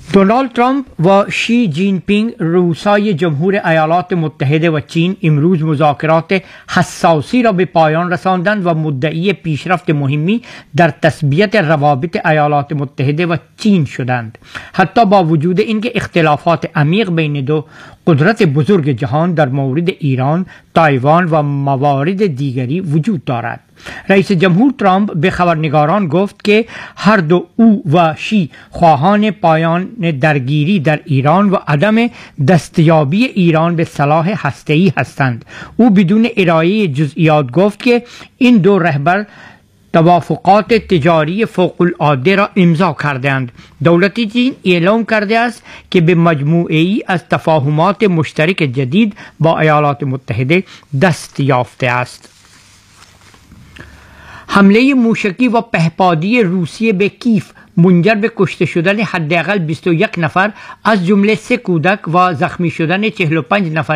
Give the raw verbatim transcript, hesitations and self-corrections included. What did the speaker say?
دونالد ترامپ و شی جین پینگ رؤسای جمهور ایالات متحده و چین امروز مذاکرات حساسی را به پایان رساندند و مدعی پیشرفت مهمی در تثبیت روابط ایالات متحده و چین شدند. حتی با وجود اینکه اختلافات عمیق بین دو قدرت بزرگ جهان در مورد ایران، تایوان و موارد دیگری وجود دارد. رئیس جمهور ترامپ به خبرنگاران گفت که هر دو او و شی خواهان پایان درگیری در ایران و عدم دستیابی ایران به سلاح هسته‌ای هستند. او بدون ارائه جزئیات گفت که این دو رهبر توافقات تجاری فوق العاده را امضا کردند. دولت چین اعلام کرده است که به مجموعه ای از تفاهمات مشترک جدید با ایالات متحده دست یافته است. حمله موشکی و پهپادی روسیه به کیف منجر به کشته شدن حداقل بیست و یک نفر از جمله سه کودک و زخمی شدن چهل و پنج نفر